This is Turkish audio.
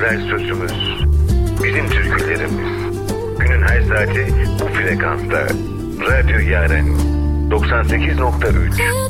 türküler sözümüz. Bizim türkülerimiz. Günün her saati bu frekansta. Radyo Yaren 98.3.